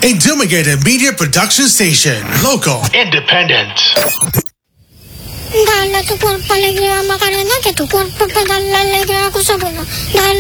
A Dumigated Media Production Station. Local. Independent. Dahil natupon paligya makarana, katupon papadala ako sa buno. Dahil